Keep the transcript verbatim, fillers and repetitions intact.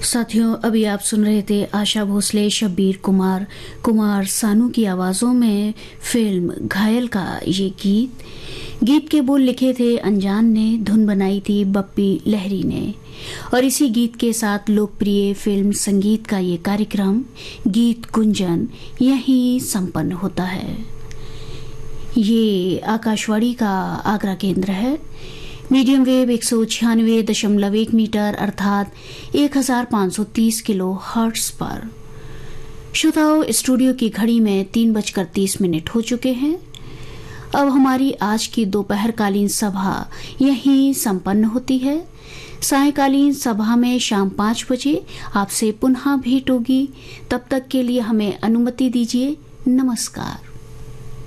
साथियों, अभी आप सुन रहे थे आशा भोसले, शब्बीर कुमार, कुमार सानू की आवाज़ों में फिल्म घायल का ये गीत। गीत के बोल लिखे थे अनजान ने, धुन बनाई थी बप्पी लहरी ने। और इसी गीत के साथ लोकप्रिय फिल्म संगीत का ये कार्यक्रम गीत गुंजन यहीं संपन्न होता है। ये आकाशवाणी का आगरा केंद्र है। मीडियम वेव एक सौ छियानवे दशमलव एक मीटर अर्थात एक हजार पाँच सौ तीस किलो हर्ट्ज पर। श्रोताओं, स्टूडियो की घड़ी में तीन बजकर तीस मिनट हो चुके हैं। अब हमारी आज की दोपहरकालीन सभा यहीं संपन्न होती है। सायंकालीन सभा में शाम पाँच बजे आपसे पुनः भेंट होगी। तब तक के लिए हमें अनुमति दीजिए। नमस्कार।